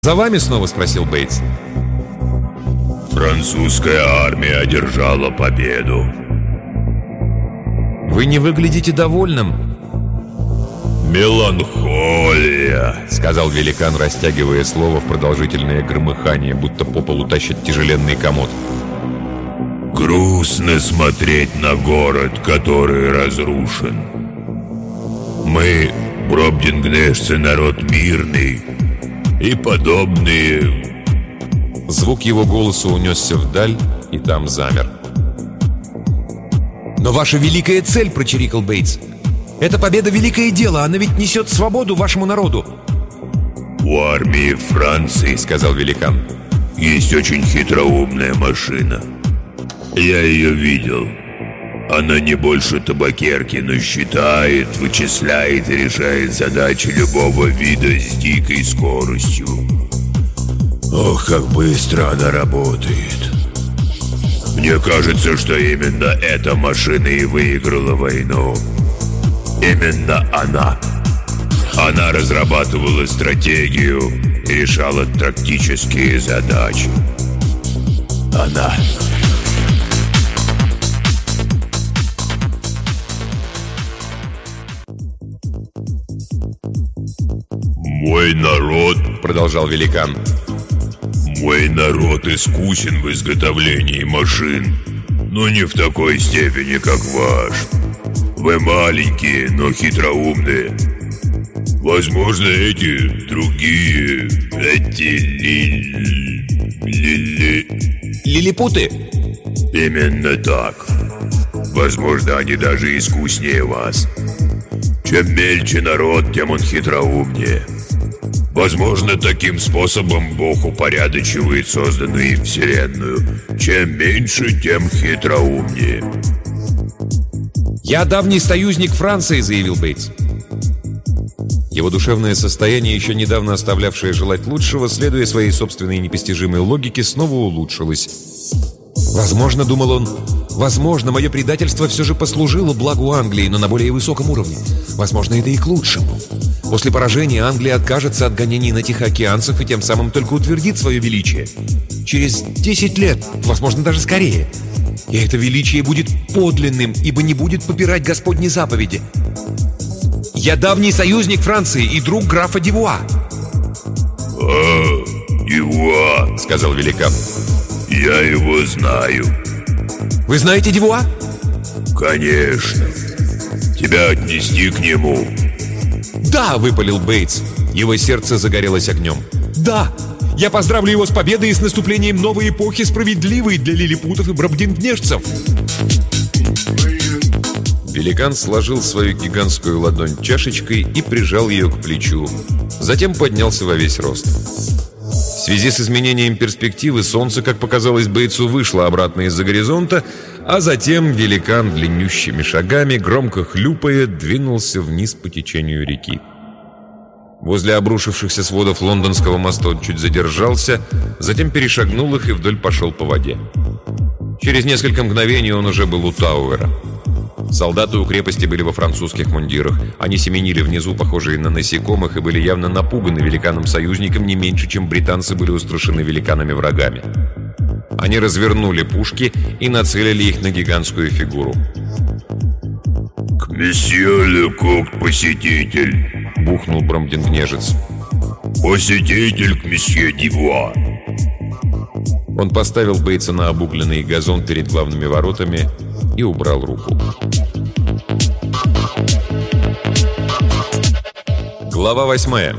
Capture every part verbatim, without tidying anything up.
«За вами снова?» — спросил Бейтс. «Французская армия одержала победу». «Вы не выглядите довольным». «Меланхолия», — сказал великан, растягивая слово в продолжительное громыхание, будто по полу тащит тяжеленный комод. «Грустно смотреть на город, который разрушен. Мы, бробдингнешцы, народ мирный, и подобные...» Звук его голоса унесся вдаль, и там замер. «Но ваша великая цель», — прочирикал Бейтс. «Эта победа — великое дело, она ведь несет свободу вашему народу». «У армии Франции, — сказал великан, — есть очень хитроумная машина. Я ее видел. Она не больше табакерки, но считает, вычисляет и решает задачи любого вида с дикой скоростью. Ох, как быстро она работает. Мне кажется, что именно эта машина и выиграла войну. Именно она. Она разрабатывала стратегию и решала тактические задачи. Она... «Мой народ, — продолжал великан, — мой народ искусен в изготовлении машин, но не в такой степени, как ваш. Вы маленькие, но хитроумные. Возможно, эти другие, эти ли... ли... Лилипуты?» «Именно так. Возможно, они даже искуснее вас. Чем мельче народ, тем он хитроумнее. Возможно, таким способом Бог упорядочивает созданную им вселенную. Чем меньше, тем хитроумнее». «Я давний союзник Франции», — заявил Бейтс. Его душевное состояние, еще недавно оставлявшее желать лучшего, следуя своей собственной непостижимой логике, снова улучшилось. «Возможно, — думал он, — возможно, мое предательство все же послужило благу Англии, но на более высоком уровне. Возможно, это и к лучшему. После поражения Англия откажется от гонений на тихоокеанцев и тем самым только утвердит свое величие. Через десять лет, возможно, даже скорее. И это величие будет подлинным, ибо не будет попирать Господни заповеди. Я давний союзник Франции и друг графа Дивуа». «А, Дивуа, — сказал великан, — я его знаю». «Вы знаете Дивуа?» «Конечно. Тебя отнести к нему?» «Да!» — выпалил Бейтс. Его сердце загорелось огнем. «Да! Я поздравлю его с победой и с наступлением новой эпохи, справедливой для лилипутов и бробдингнешцев!» Великан сложил свою гигантскую ладонь чашечкой и прижал ее к плечу. Затем поднялся во весь рост. В связи с изменением перспективы солнце, как показалось Бейтсу, вышло обратно из-за горизонта, а затем великан длиннющими шагами, громко хлюпая, двинулся вниз по течению реки. Возле обрушившихся сводов лондонского моста он чуть задержался, затем перешагнул их и вдоль пошел по воде. Через несколько мгновений он уже был у Тауэра. Солдаты у крепости были во французских мундирах. Они семенили внизу, похожие на насекомых, и были явно напуганы великаном-союзником не меньше, чем британцы были устрашены великанами-врагами. Они развернули пушки и нацелили их на гигантскую фигуру. «К месье Лекок посетитель!» — бухнул бробдингнежец. «Посетитель к месье Дивуа!» Он поставил Бейтса на обугленный газон перед главными воротами и убрал руку. Глава восьмая.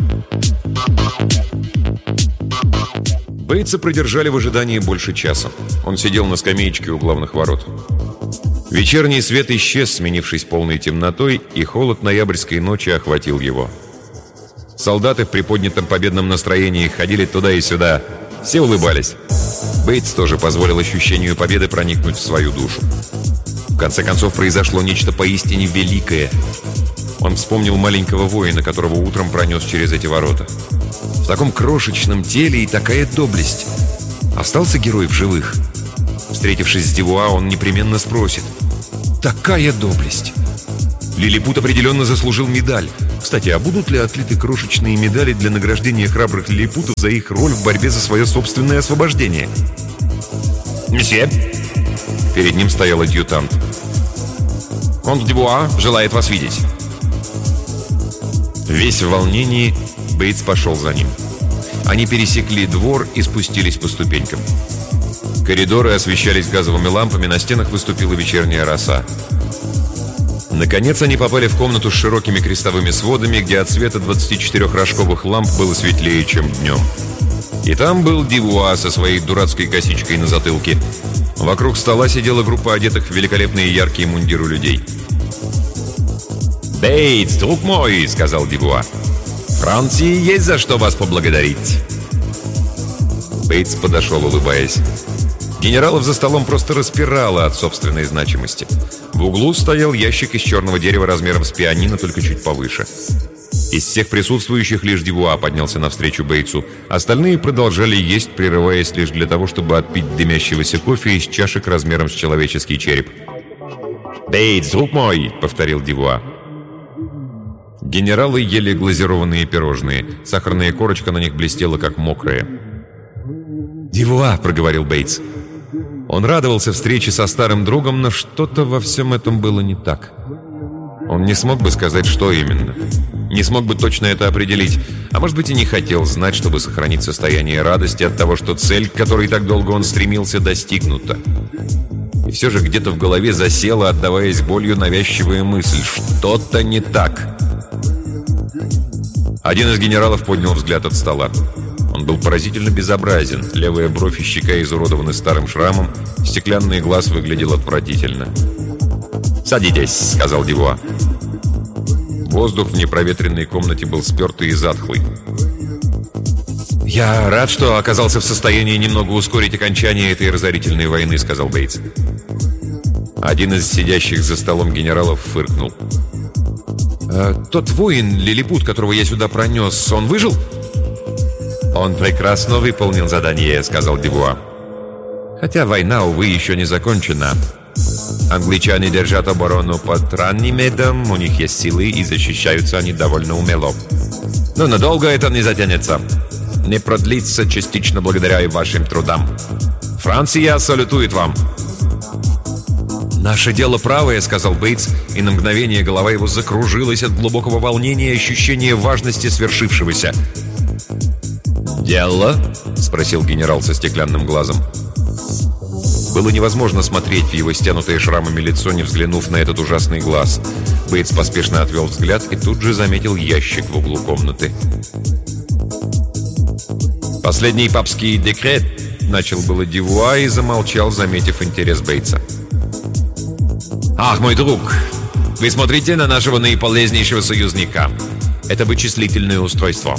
Бейтса продержали в ожидании больше часа. Он сидел на скамеечке у главных ворот. Вечерний свет исчез, сменившись полной темнотой, и холод ноябрьской ночи охватил его. Солдаты в приподнятом победном настроении ходили туда и сюда. Все улыбались. Бейтс тоже позволил ощущению победы проникнуть в свою душу. В конце концов, произошло нечто поистине великое. Он вспомнил маленького воина, которого утром пронес через эти ворота. В таком крошечном теле и такая доблесть. Остался герой в живых? Встретившись с Дивуа, он непременно спросит: «Такая доблесть!» Лилипут определенно заслужил медаль. Кстати, а будут ли отлиты крошечные медали для награждения храбрых лилипутов за их роль в борьбе за свое собственное освобождение? «Месье!» Перед ним стоял адъютант. «Конт Дюбуа желает вас видеть». Весь в волнении, Бейтс пошел за ним. Они пересекли двор и спустились по ступенькам. Коридоры освещались газовыми лампами, на стенах выступила вечерняя роса. Наконец они попали в комнату с широкими крестовыми сводами, где от света двадцати четырёх рожковых ламп было светлее, чем днем. И там был Дюбуа со своей дурацкой косичкой на затылке. Вокруг стола сидела группа одетых в великолепные яркие мундиры людей. «Бейтс, друг мой», — сказал Дюбуа, — «Франции есть за что вас поблагодарить». Бейтс подошел, улыбаясь. Генералов за столом просто распирало от собственной значимости. В углу стоял ящик из черного дерева размером с пианино, только чуть повыше. Из всех присутствующих лишь Дюбуа поднялся навстречу Бейтсу. Остальные продолжали есть, прерываясь лишь для того, чтобы отпить дымящегося кофе из чашек размером с человеческий череп. «Бейтс, друг мой», — повторил Дюбуа. Генералы ели глазированные пирожные. Сахарная корочка на них блестела, как мокрая. «Дюбуа», — проговорил Бейтс. Он радовался встрече со старым другом, но что-то во всем этом было не так. Он не смог бы сказать, что именно. Не смог бы точно это определить. А может быть, и не хотел знать, чтобы сохранить состояние радости от того, что цель, к которой так долго он стремился, достигнута. И все же где-то в голове засела, отдаваясь болью, навязчивая мысль: что-то не так. Один из генералов поднял взгляд от стола. Он был поразительно безобразен. Левая бровь и щека изуродованы старым шрамом. Стеклянный глаз выглядел отвратительно. «Садитесь», — сказал Дюбуа. Воздух в непроветренной комнате был спертый и затхлый. «Я рад, что оказался в состоянии немного ускорить окончание этой разорительной войны», — сказал Бейтс. Один из сидящих за столом генералов фыркнул. «А тот воин, лилипут, которого я сюда пронес, он выжил?» «Он прекрасно выполнил задание», — сказал Дюбуа. «Хотя война, увы, еще не закончена. Англичане держат оборону под Раннимедом, у них есть силы, и защищаются они довольно умело. Но надолго это не затянется. Не продлится частично благодаря и вашим трудам. Франция салютует вам». «Наше дело правое», — сказал Бейтс, и на мгновение голова его закружилась от глубокого волнения и ощущения важности свершившегося. «Дело?» — спросил генерал со стеклянным глазом. Было невозможно смотреть в его стянутое шрамами лицо, не взглянув на этот ужасный глаз. Бейтс поспешно отвел взгляд и тут же заметил ящик в углу комнаты. «Последний папский декрет», — начал было Дюбуа и замолчал, заметив интерес Бейтса. «Ах, мой друг, вы смотрите на нашего наиполезнейшего союзника. Это вычислительное устройство».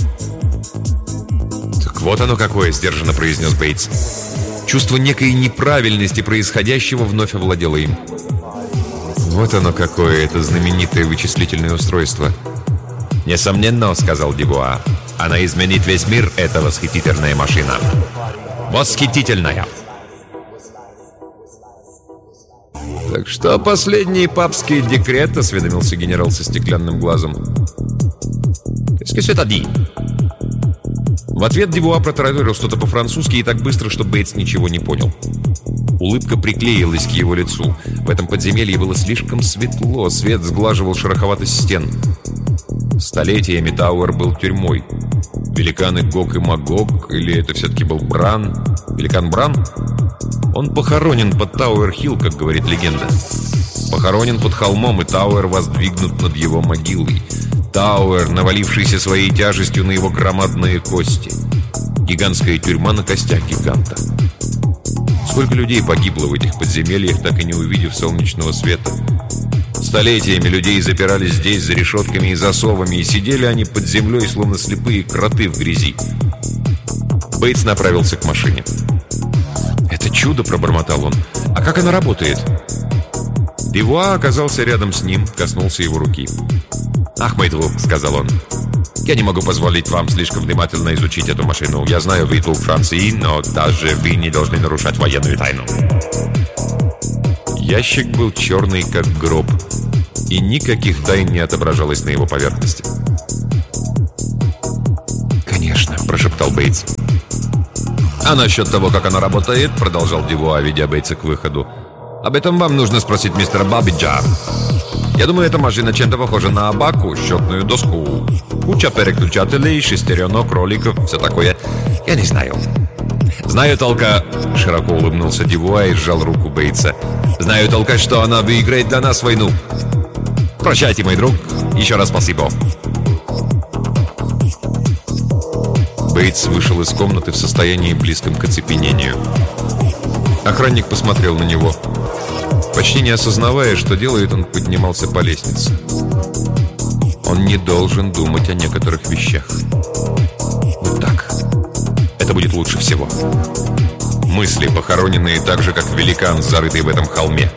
«Так вот оно какое», — сдержанно произнес Бейтс. Чувство некой неправильности происходящего вновь овладело им. «Вот оно какое, это знаменитое вычислительное устройство». «Несомненно», — сказал Дюбуа, — «она изменит весь мир, эта восхитительная машина». «Восхитительная!» «Так что последний папский декрет?» — осведомился генерал со стеклянным глазом. «Qu'est-ce que c'est à dire?» В ответ Дюбуа протараторил что-то по-французски и так быстро, что Бейтс ничего не понял. Улыбка приклеилась к его лицу. В этом подземелье было слишком светло, свет сглаживал шероховатость стен. Столетиями Тауэр был тюрьмой. Великаны Гог и Магог, или это все-таки был Бран? Великан Бран? Он похоронен под Тауэр-Хилл, как говорит легенда. Похоронен под холмом, и Тауэр воздвигнут над его могилой. Тауэр, навалившийся своей тяжестью на его громадные кости. Гигантская тюрьма на костях гиганта. Сколько людей погибло в этих подземельях, так и не увидев солнечного света. Столетиями людей запирались здесь за решетками и засовами, и сидели они под землей, словно слепые кроты в грязи. Бейтс направился к машине. «Это чудо!» — пробормотал он. «А как она работает?» Дюбуа оказался рядом с ним, коснулся его руки. «Ах, мой друг», — сказал он, — «я не могу позволить вам слишком внимательно изучить эту машину. Я знаю, вы друг Франции, но даже вы не должны нарушать военную тайну». Ящик был черный, как гроб, и никаких тайн не отображалось на его поверхности. прошептал Бейтс. «А насчет того, как она работает», — продолжал Дювуа, ведя Бейтса к выходу, «об этом вам нужно спросить мистера Бабиджа. Я думаю, эта машина чем-то похожа на абаку, счетную доску. Куча переключателей, шестеренок, кроликов, все такое. Я не знаю. Знаю только...» — широко улыбнулся Дювуа и сжал руку Бейтса. «Знаю только, что она выиграет для нас войну. Прощайте, мой друг. Еще раз спасибо». Бейтс вышел из комнаты в состоянии близком к оцепенению. Охранник посмотрел на него. Почти не осознавая, что делает, он поднимался по лестнице. Он не должен думать о некоторых вещах. Вот так. Это будет лучше всего. Мысли, похороненные так же, как великан, зарытый в этом холме.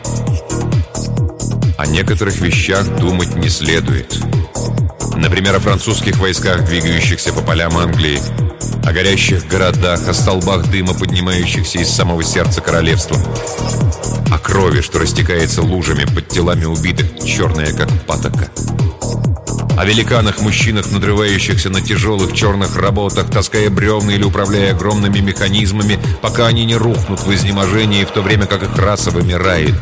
О некоторых вещах думать не следует. Например, о французских войсках, двигающихся по полям Англии, о горящих городах, о столбах дыма, поднимающихся из самого сердца королевства, о крови, что растекается лужами под телами убитых, черная как патока, о великанах-мужчинах, надрывающихся на тяжелых черных работах, таская бревна или управляя огромными механизмами, пока они не рухнут в изнеможении, в то время как их раса вымирает.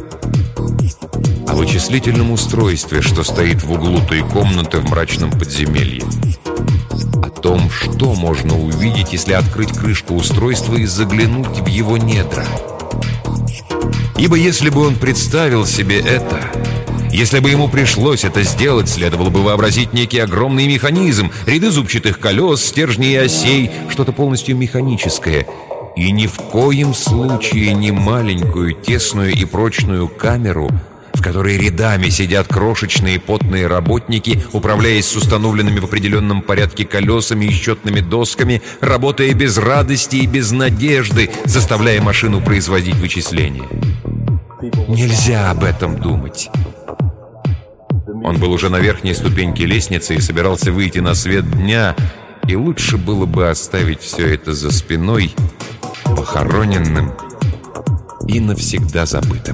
О вычислительном устройстве, что стоит в углу той комнаты в мрачном подземелье. О том, что можно увидеть, если открыть крышку устройства и заглянуть в его недра. Ибо если бы он представил себе это, если бы ему пришлось это сделать, следовало бы вообразить некий огромный механизм, ряды зубчатых колес, стержней и осей, что-то полностью механическое. И ни в коем случае не маленькую, тесную и прочную камеру, в которой рядами сидят крошечные потные работники, управляясь с установленными в определенном порядке колесами и счетными досками, работая без радости и без надежды, заставляя машину производить вычисления. Нельзя об этом думать. Он был уже на верхней ступеньке лестницы и собирался выйти на свет дня, и лучше было бы оставить все это за спиной, похороненным и навсегда забытым.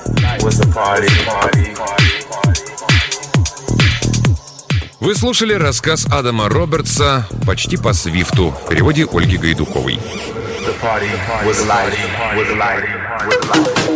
Вы слушали рассказ Адама Робертса «Почти по свифту» в переводе Ольги Гайдуковой.